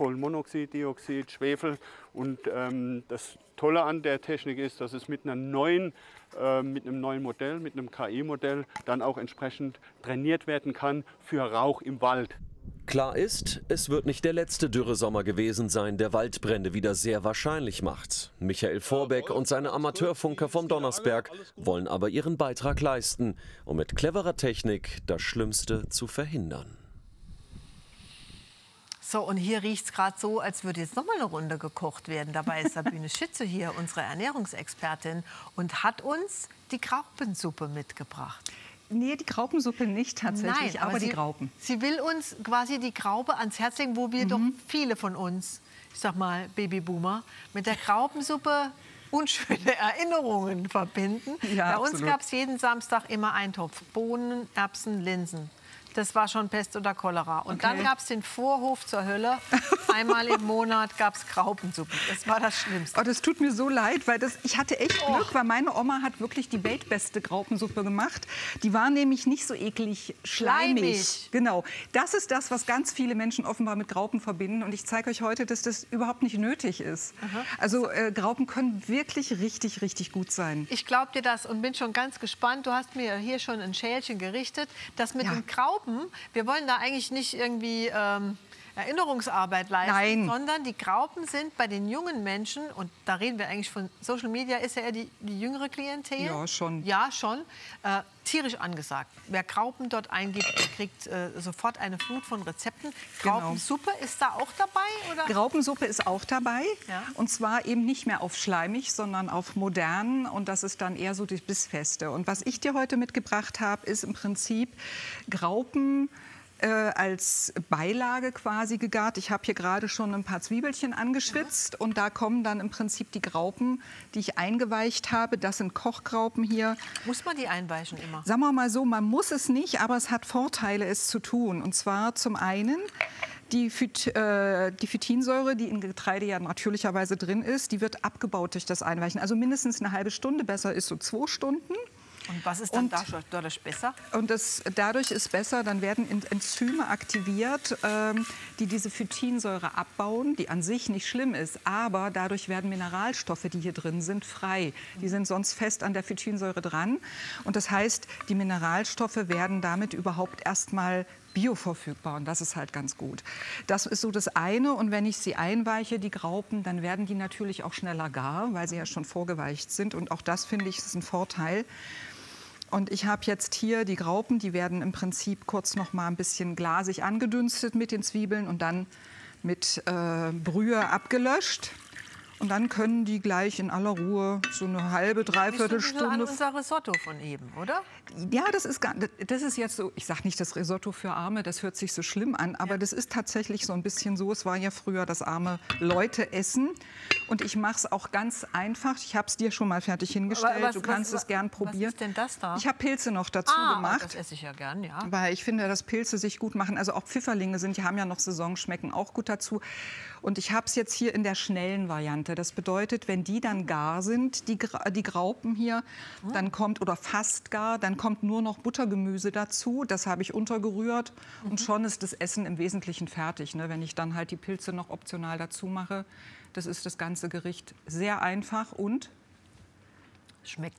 Kohlenmonoxid, Dioxid, Schwefel. Und das Tolle an der Technik ist, dass es mit einem neuen Modell, mit einem KI-Modell, dann auch entsprechend trainiert werden kann für Rauch im Wald. Klar ist, es wird nicht der letzte Dürresommer gewesen sein, der Waldbrände wieder sehr wahrscheinlich macht. Michael Vorbeck und seine Amateurfunker vom Donnersberg wollen aber ihren Beitrag leisten, um mit cleverer Technik das Schlimmste zu verhindern. So, und hier riecht es gerade so, als würde jetzt noch mal eine Runde gekocht werden. Dabei ist Sabine Schütze hier, unsere Ernährungsexpertin, und hat uns die Graupensuppe mitgebracht. Nee, die Graupensuppe nicht tatsächlich, Nein, aber die Graupen. Sie will uns quasi die Graupe ans Herz legen, wo wir doch viele von uns, ich sag mal Babyboomer, mit der Graupensuppe unschöne Erinnerungen verbinden. Ja, Bei uns absolut. gab es jeden Samstag immer einen Topf Bohnen, Erbsen, Linsen. Das war schon Pest oder Cholera. Und dann gab es den Vorhof zur Hölle. Einmal im Monat gab es Graupensuppe. Das war das Schlimmste. Oh, das tut mir so leid, weil ich hatte echt Glück, weil meine Oma hat wirklich die weltbeste Graupensuppe gemacht. Die war nämlich nicht so eklig schleimig. Genau. Das ist das, was ganz viele Menschen offenbar mit Graupen verbinden. Und ich zeige euch heute, dass das überhaupt nicht nötig ist. Also Graupen können wirklich richtig, richtig gut sein. Ich glaube dir das und bin schon ganz gespannt. Du hast mir hier schon ein Schälchen gerichtet. Das mit den Graupen, wir wollen da eigentlich nicht irgendwie Erinnerungsarbeit leisten, sondern die Graupen sind bei den jungen Menschen, und da reden wir eigentlich von Social Media, ist ja eher die jüngere Klientel. Ja, schon. Ja, schon. Tierisch angesagt. Wer Graupen dort eingibt, der kriegt sofort eine Flut von Rezepten. Graupensuppe ist da auch dabei? Oder? Graupensuppe ist auch dabei. Ja. Und zwar eben nicht mehr auf schleimig, sondern auf modern. Und das ist dann eher so das Bissfeste. Und was ich dir heute mitgebracht habe, ist im Prinzip Graupen als Beilage quasi gegart. Ich habe hier gerade schon ein paar Zwiebelchen angeschwitzt und da kommen dann im Prinzip die Graupen, die ich eingeweicht habe. Das sind Kochgraupen hier. Muss man die einweichen immer? Sagen wir mal so, man muss es nicht, aber es hat Vorteile, es zu tun. Und zwar zum einen die Phytinsäure, die in Getreide ja natürlicherweise drin ist, die wird abgebaut durch das Einweichen. Also mindestens eine halbe Stunde, besser ist so 2 Stunden. Und was ist dann dadurch besser? Und dadurch ist besser, dann werden Enzyme aktiviert, die diese Phytinsäure abbauen, die an sich nicht schlimm ist. Aber dadurch werden Mineralstoffe, die hier drin sind, frei. Die sind sonst fest an der Phytinsäure dran. Und das heißt, die Mineralstoffe werden damit überhaupt erstmal bioverfügbar, und das ist halt ganz gut. Das ist so das eine, und wenn ich sie einweiche, die Graupen, dann werden die natürlich auch schneller gar, weil sie ja schon vorgeweicht sind, und auch das, finde ich, ist ein Vorteil. Und ich habe jetzt hier die Graupen, die werden im Prinzip kurz noch mal ein bisschen glasig angedünstet mit den Zwiebeln und dann mit Brühe abgelöscht. Und dann können die gleich in aller Ruhe so eine halbe, dreiviertel Stunde. An unser Risotto von eben, oder? Ja, das ist jetzt so, ich sage nicht das Risotto für Arme, das hört sich so schlimm an, aber das ist tatsächlich so ein bisschen so. Es war ja früher das arme Leute essen. Und ich mache es auch ganz einfach. Ich habe es dir schon mal fertig hingestellt. Du kannst es gern probieren. Was ist denn das da? Ich habe Pilze noch dazu gemacht. Das esse ich ja gern, ja. Weil ich finde, dass Pilze sich gut machen. Also auch Pfifferlinge die haben ja noch Saison, schmecken auch gut dazu. Und ich habe es jetzt hier in der schnellen Variante. Das bedeutet, wenn die dann gar sind, die Graupen hier, dann kommt, oder fast gar, dann kommt nur noch Buttergemüse dazu. Das habe ich untergerührt und schon ist das Essen im Wesentlichen fertig. Ne? Wenn ich dann halt die Pilze noch optional dazu mache, das ist das ganze Gericht sehr einfach und schmeckt.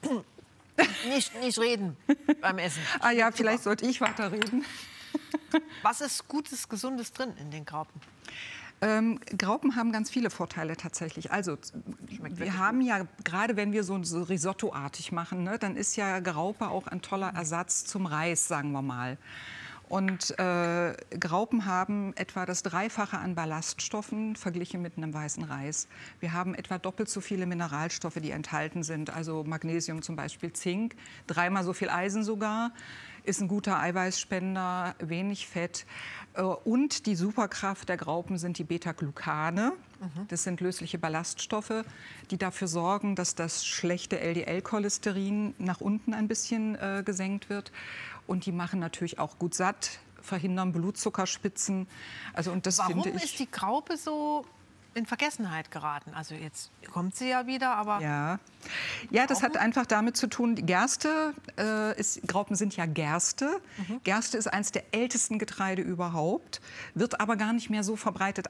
Nicht reden beim Essen. Ah ja, vielleicht sollte ich weiterreden. Was ist Gutes, Gesundes drin in den Graupen? Graupen haben ganz viele Vorteile tatsächlich. Also wir haben ja, gerade wenn wir so Risotto-artig machen, ne, dann ist ja Graupe auch ein toller Ersatz zum Reis, sagen wir mal. Und Graupen haben etwa das Dreifache an Ballaststoffen verglichen mit einem weißen Reis. Wir haben etwa doppelt so viele Mineralstoffe, die enthalten sind. Also Magnesium zum Beispiel, Zink, 3-mal so viel Eisen sogar. Ist ein guter Eiweißspender, wenig Fett. Und die Superkraft der Graupen sind die Beta-Glucane. Das sind lösliche Ballaststoffe, die dafür sorgen, dass das schlechte LDL-Cholesterin nach unten ein bisschen gesenkt wird. Und die machen natürlich auch gut satt, verhindern Blutzuckerspitzen. Also, und das Warum finde ich, ist die Graupe so in Vergessenheit geraten? Also jetzt kommt sie ja wieder, aber... Ja, das hat einfach damit zu tun, die Gerste, Graupen sind ja Gerste. Gerste ist eines der ältesten Getreide überhaupt, wird aber gar nicht mehr so verbreitet